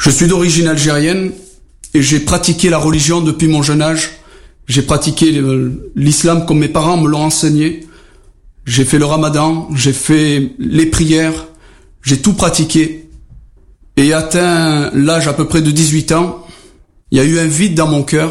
Je suis d'origine algérienne et j'ai pratiqué la religion depuis mon jeune âge. J'ai pratiqué l'islam comme mes parents me l'ont enseigné. J'ai fait le ramadan, j'ai fait les prières, j'ai tout pratiqué. Et atteint l'âge à peu près de 18 ans, il y a eu un vide dans mon cœur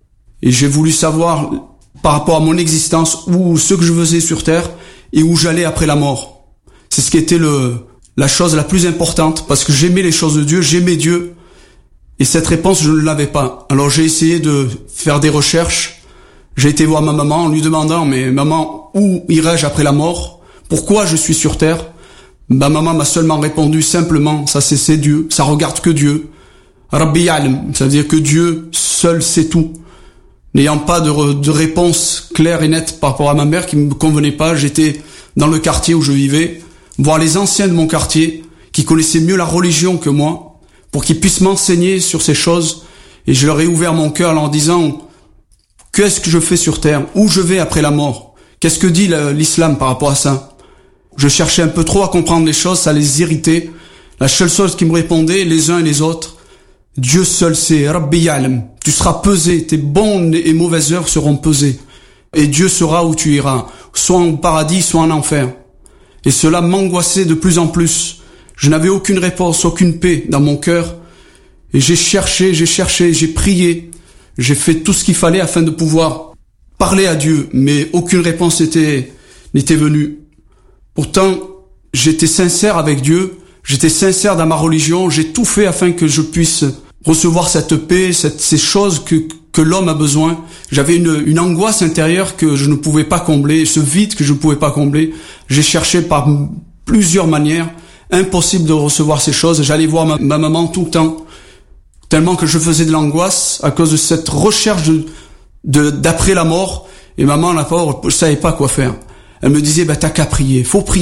et j'ai voulu savoir par rapport à mon existence où ce que je faisais sur terre et où j'allais après la mort. C'est ce qui était la chose la plus importante parce que j'aimais les choses de Dieu, j'aimais Dieu et cette réponse je ne l'avais pas. Alors j'ai essayé de faire des recherches, j'ai été voir ma maman en lui demandant mais maman où irai-je après la mort? Pourquoi je suis sur terre? Ma maman m'a seulement répondu simplement, ça c'est Dieu, ça regarde que Dieu. Rabbi Ya'lam, ça veut dire que Dieu seul sait tout. N'ayant pas de réponse claire et nette par rapport à ma mère qui me convenait pas, j'étais dans le quartier où je vivais, voir les anciens de mon quartier qui connaissaient mieux la religion que moi, pour qu'ils puissent m'enseigner sur ces choses. Et je leur ai ouvert mon cœur en leur disant, qu'est-ce que je fais sur terre? Où je vais après la mort? Qu'est-ce que dit l'islam par rapport à ça? Je cherchais un peu trop à comprendre les choses, ça les irritait. La seule chose qui me répondait, les uns et les autres, Dieu seul sait, Rabbi Ya'lam, tu seras pesé, tes bonnes et mauvaises œuvres seront pesées. Et Dieu saura où tu iras, soit au paradis, soit en enfer. Et cela m'angoissait de plus en plus. Je n'avais aucune réponse, aucune paix dans mon cœur. Et j'ai cherché, j'ai prié. J'ai fait tout ce qu'il fallait afin de pouvoir parler à Dieu, mais aucune réponse n'était venue. Pourtant, j'étais sincère avec Dieu, j'étais sincère dans ma religion, j'ai tout fait afin que je puisse recevoir cette paix, ces choses que l'homme a besoin. J'avais une angoisse intérieure que je ne pouvais pas combler, ce vide que je ne pouvais pas combler. J'ai cherché par plusieurs manières, impossible de recevoir ces choses. J'allais voir ma maman tout le temps, tellement que je faisais de l'angoisse à cause de cette recherche d'après la mort. Et maman, la pauvre, je savais pas quoi faire. Elle me disait, t'as qu'à prier,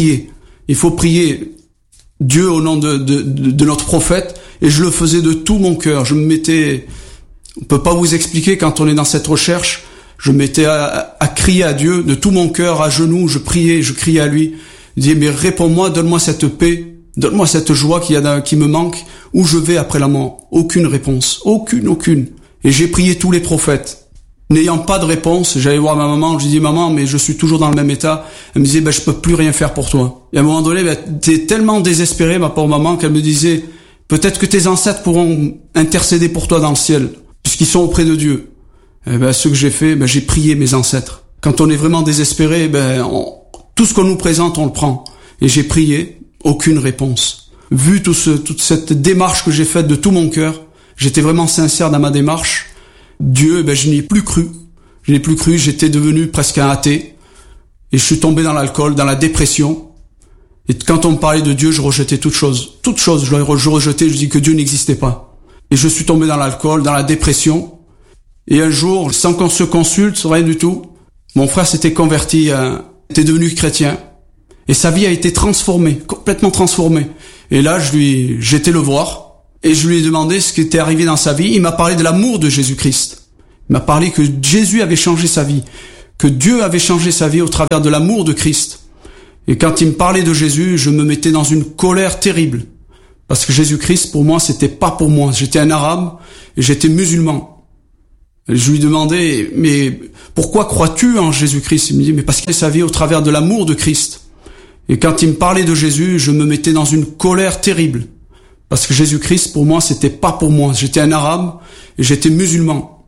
il faut prier Dieu au nom de notre prophète, et je le faisais de tout mon cœur. Je me mettais, on peut pas vous expliquer quand on est dans cette recherche, je me mettais à crier à Dieu de tout mon cœur, à genoux, je criais à lui. Je disais, mais réponds-moi, donne-moi cette paix, donne-moi cette joie qui me manque, où je vais après la mort. Aucune réponse, aucune. Et j'ai prié tous les prophètes. N'ayant pas de réponse, j'allais voir ma maman, je lui dis maman, mais je suis toujours dans le même état. Elle me disait, je peux plus rien faire pour toi. Et à un moment donné, t'es tellement désespérée, ma pauvre maman, qu'elle me disait, peut-être que tes ancêtres pourront intercéder pour toi dans le ciel, puisqu'ils sont auprès de Dieu. Et ce que j'ai fait, j'ai prié mes ancêtres. Quand on est vraiment désespéré, tout ce qu'on nous présente, on le prend. Et j'ai prié, aucune réponse. Vu toute cette démarche que j'ai faite de tout mon cœur, j'étais vraiment sincère dans ma démarche. Dieu, je n'y ai plus cru. J'étais devenu presque un athée. Et je suis tombé dans l'alcool, dans la dépression. Et quand on me parlait de Dieu, je rejetais toute chose, je rejetais, je dis que Dieu n'existait pas. Et je suis tombé dans l'alcool, dans la dépression. Et un jour, sans qu'on se consulte, rien du tout, mon frère s'était converti, était devenu chrétien. Et sa vie a été transformée, complètement transformée. Et là, j'étais le voir. Et je lui ai demandé ce qui était arrivé dans sa vie. Il m'a parlé de l'amour de Jésus-Christ. Il m'a parlé que Jésus avait changé sa vie, que Dieu avait changé sa vie au travers de l'amour de Christ. Et quand il me parlait de Jésus, je me mettais dans une colère terrible. Parce que Jésus-Christ, pour moi, c'était pas pour moi. J'étais un arabe et j'étais musulman. Et je lui demandais, mais pourquoi crois-tu en Jésus-Christ? Il me dit, mais parce qu'il a sa vie au travers de l'amour de Christ. Et quand il me parlait de Jésus, je me mettais dans une colère terrible. Parce que Jésus-Christ, pour moi, c'était pas pour moi. J'étais un arabe et j'étais musulman.